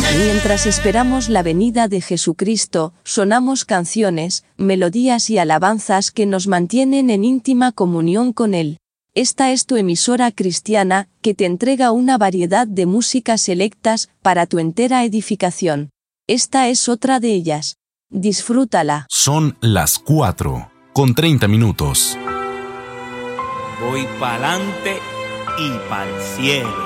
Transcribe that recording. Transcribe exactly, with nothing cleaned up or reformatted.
Mientras esperamos la venida de Jesucristo, sonamos canciones, melodías y alabanzas que nos mantienen en íntima comunión con Él. Esta es tu emisora cristiana, que te entrega una variedad de músicas selectas para tu entera edificación. Esta es otra de ellas. Disfrútala. Son las cuatro, con treinta minutos. Voy pa'lante y pa'l cielo.